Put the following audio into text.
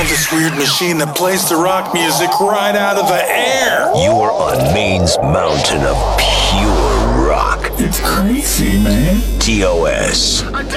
have this weird machine that plays the rock music right out of the air. You're on Maine's mountain of pure rock. It's crazy, man. TOS.